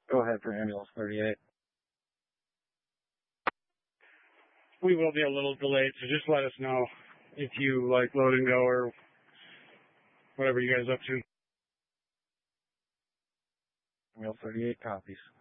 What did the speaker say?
Go ahead for ambulance 38. We will be a little delayed, so just let us know if you like load and go or whatever you guys up to. Ambulance 38 copies.